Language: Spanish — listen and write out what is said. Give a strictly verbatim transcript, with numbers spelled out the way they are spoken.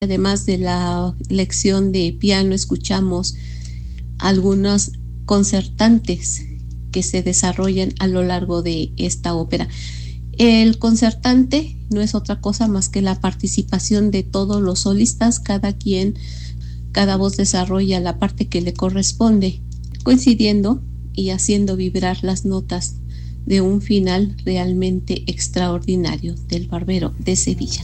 Además de la lección de piano, escuchamos algunos concertantes que se desarrollan a lo largo de esta ópera. El concertante no es otra cosa más que la participación de todos los solistas, cada quien, cada voz desarrolla la parte que le corresponde, coincidiendo y haciendo vibrar las notas de un final realmente extraordinario del Barbero de Sevilla.